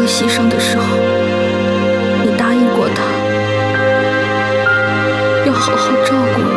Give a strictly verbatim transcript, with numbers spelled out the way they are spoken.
哥牺牲的时候，你答应过他，要好好照顾我。